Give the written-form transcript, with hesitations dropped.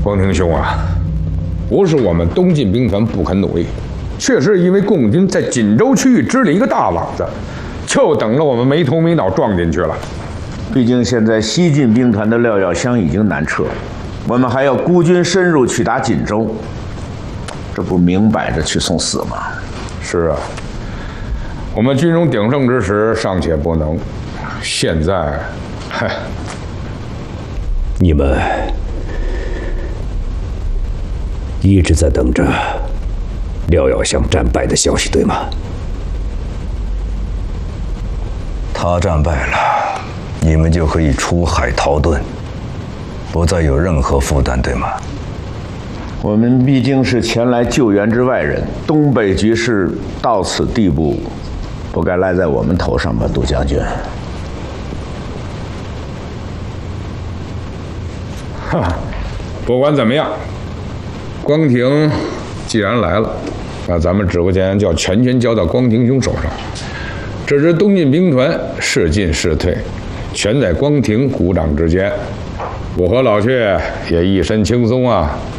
光庭兄啊，不是我们东晋兵团不肯努力，确实因为共军在锦州区域支了一个大网子，就等着我们没头没脑撞进去了。 毕竟现在西晋兵团的廖耀湘已经南撤，我们还要孤军深入去打锦州，这不明摆着去送死吗？ 是啊，我们军容鼎盛之时尚且不能，现在，嗨， 你们一直在等着廖耀湘战败的消息，对吗？ 他战败了，你们就可以出海逃遁，不再有任何负担，对吗？ 我们毕竟是前来救援之外人，东北局势到此地步，不该赖在我们头上吧，杜将军？ 哈，不管怎么样，光庭既然来了，那咱们指挥权就要全权交到光庭兄手上。这支东晋兵团是进是退，全在光庭鼓掌之间。我和老阙也一身轻松啊。